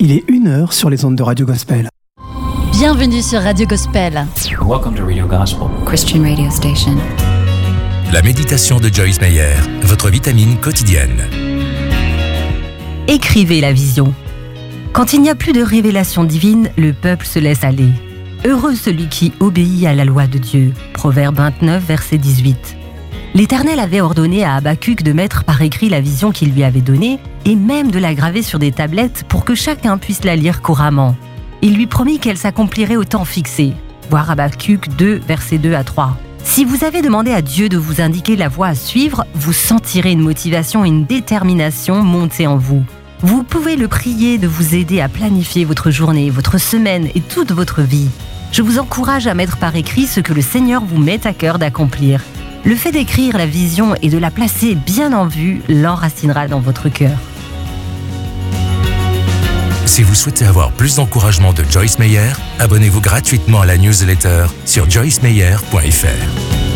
Il est 1h sur les ondes de Radio Gospel. Bienvenue sur Radio Gospel. Welcome to Radio Gospel, Christian radio station. La méditation de Joyce Meyer, votre vitamine quotidienne. Écrivez la vision. Quand il n'y a plus de révélation divine, le peuple se laisse aller. Heureux celui qui obéit à la loi de Dieu. Proverbe 29, verset 18. L'Éternel avait ordonné à Habacuc de mettre par écrit la vision qu'il lui avait donnée et même de la graver sur des tablettes pour que chacun puisse la lire couramment. Il lui promit qu'elle s'accomplirait au temps fixé. Voir Habacuc 2, versets 2 à 3. Si vous avez demandé à Dieu de vous indiquer la voie à suivre, vous sentirez une motivation et une détermination monter en vous. Vous pouvez le prier de vous aider à planifier votre journée, votre semaine et toute votre vie. Je vous encourage à mettre par écrit ce que le Seigneur vous met à cœur d'accomplir. Le fait d'écrire la vision et de la placer bien en vue l'enracinera dans votre cœur. Si vous souhaitez avoir plus d'encouragement de Joyce Meyer, abonnez-vous gratuitement à la newsletter sur joycemeyer.fr.